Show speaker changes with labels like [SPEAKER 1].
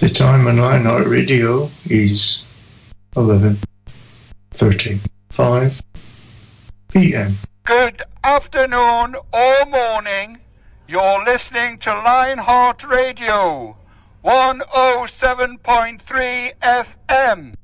[SPEAKER 1] The time on Lionheart Radio is 11:35 p.m.
[SPEAKER 2] Good afternoon or morning. You're listening to Lionheart Radio, 107.3 FM.